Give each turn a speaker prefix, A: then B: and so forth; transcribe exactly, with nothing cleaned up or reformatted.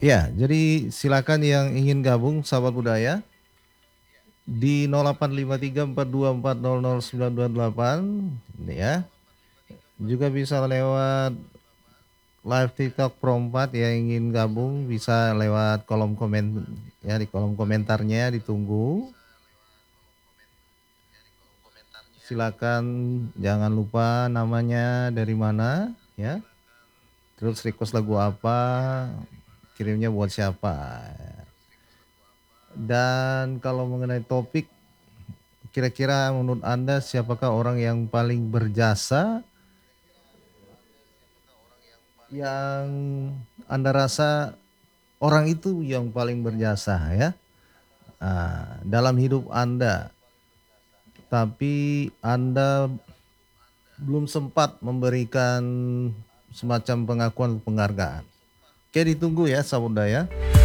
A: Ya, jadi silakan yang ingin gabung sahabat budaya di nol delapan lima tiga empat dua empat nol nol sembilan dua delapan ya. Juga bisa lewat live TikTok Pro empat yang ingin gabung bisa lewat kolom komen ya, di kolom komentarnya ditunggu. Silakan jangan lupa namanya dari mana ya. Terus request lagu apa, kirimnya buat siapa. Dan kalau mengenai topik, kira-kira menurut Anda siapakah orang yang paling berjasa yang Anda rasa orang itu yang paling berjasa ya ah, dalam hidup Anda, tapi Anda belum sempat memberikan semacam pengakuan penghargaan. Oke, ditunggu ya sahabat budaya.